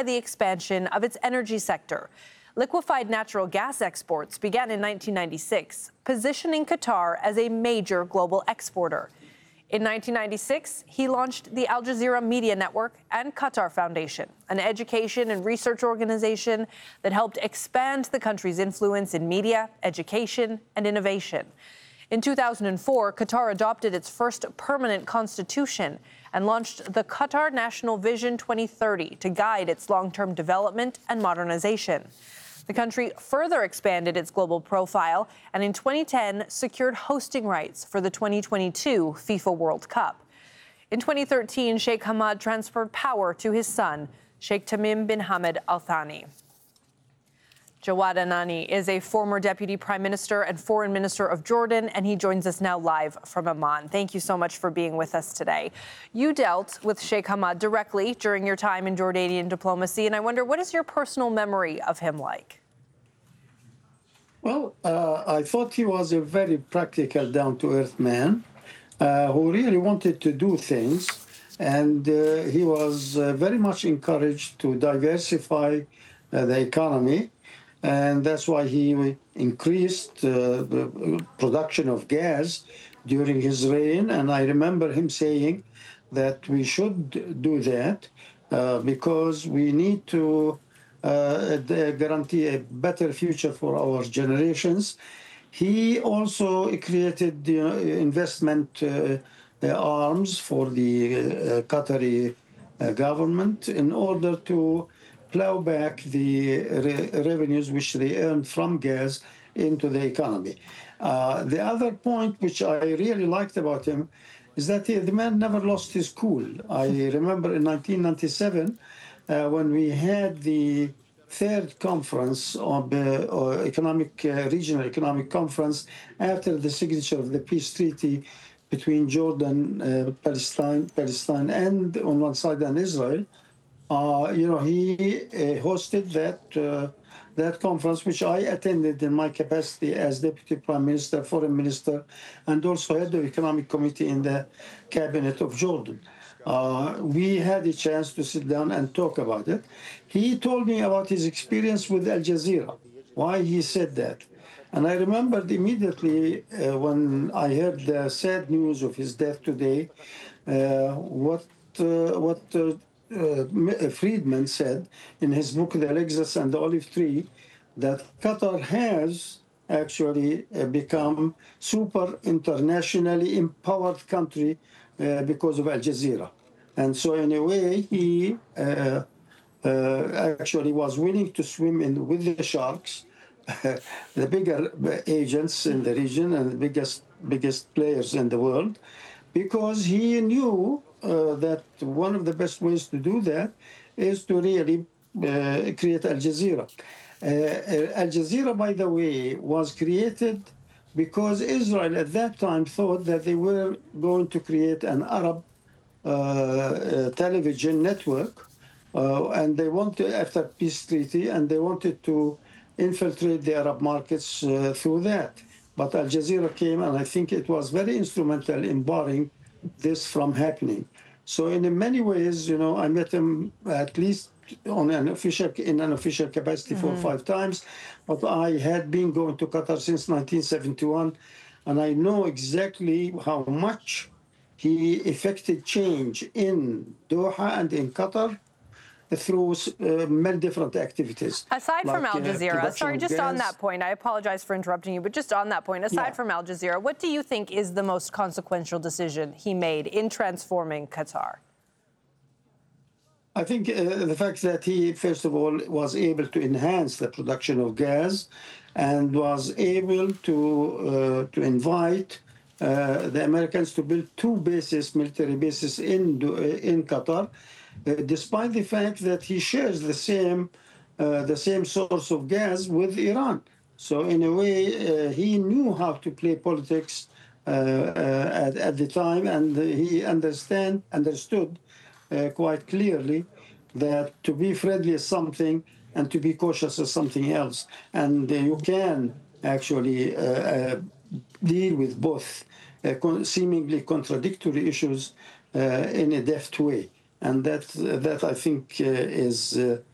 by the expansion of its energy sector. Liquefied natural gas exports began in 1996, positioning Qatar as a major global exporter. In 1996, he launched the Al Jazeera Media Network and Qatar Foundation, an education and research organization that helped expand the country's influence in media, education, and innovation. In 2004, Qatar adopted its first permanent constitution and launched the Qatar National Vision 2030 to guide its long-term development and modernization. The country further expanded its global profile and in 2010 secured hosting rights for the 2022 FIFA World Cup. In 2013, Sheikh Hamad transferred power to his son, Sheikh Tamim bin Hamad Al Thani. Jawad Anani is a former deputy prime minister and foreign minister of Jordan, and he joins us now live from Amman. Thank you so much for being with us today. You dealt with Sheikh Hamad directly during your time in Jordanian diplomacy, and I wonder, what is your personal memory of him like? Well, I thought he was a very practical, down-to-earth man who really wanted to do things, and he was very much encouraged to diversify the economy. And that's why he increased the production of gas during his reign. And I remember him saying that we should do that because we need to guarantee a better future for our generations. He also created the investment arms for the Qatari government in order to plow back the revenues which they earned from gas into the economy. The other point which I really liked about him is that the man never lost his cool. I remember in 1997 when we had the third conference of the regional economic conference after the signature of the peace treaty between Jordan, Palestine, and on one side and Israel. He hosted that conference, which I attended in my capacity as Deputy Prime Minister, Foreign Minister, and also Head of Economic Committee in the Cabinet of Jordan. We had a chance to sit down and talk about it. He told me about his experience with Al Jazeera, why he said that. And I remembered immediately when I heard the sad news of his death today, what Friedman said in his book, The Lexus and the Olive Tree, that Qatar has actually become super internationally empowered country because of Al Jazeera. And so in a way, he actually was willing to swim in with the sharks, the bigger agents in the region and the biggest players in the world, because he knew that one of the best ways to do that is to really create Al Jazeera. Al Jazeera, by the way, was created because Israel at that time thought that they were going to create an Arab television network, and they wanted, after peace treaty, and they wanted to infiltrate the Arab markets through that. But Al Jazeera came, and I think it was very instrumental in barring this from happening. So in many ways, I met him at least in an official capacity 4 or 5 times, but I had been going to Qatar since 1971, and I know exactly how much he effected change in Doha and in Qatar through many different activities. Aside from Al Jazeera, sorry, just on that point, I apologize for interrupting you, but just on that point, aside from Al Jazeera, what do you think is the most consequential decision he made in transforming Qatar? I think the fact that he, first of all, was able to enhance the production of gas and was able to invite the Americans to build 2 military bases in Qatar, despite the fact that he shares the same source of gas with Iran. So in a way, he knew how to play politics at the time, and he understood quite clearly that to be friendly is something and to be cautious is something else. And you can actually deal with both seemingly contradictory issues in a deft way. And that I think is